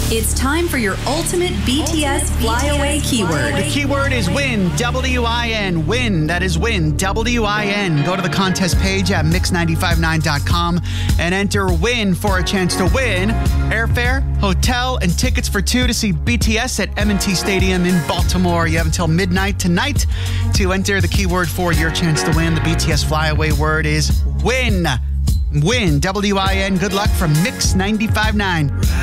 It's time for your ultimate BTS flyaway keyword. The keyword is win, W-I-N, win. That is win, W-I-N. Go to the contest page at mix959.com and enter win for a chance to win airfare, hotel, and tickets for two to see BTS at M&T Stadium in Baltimore. You have until midnight tonight to enter the keyword for your chance to win. The BTS flyaway word is win. Win, W-I-N. Good luck from Mix 95.9.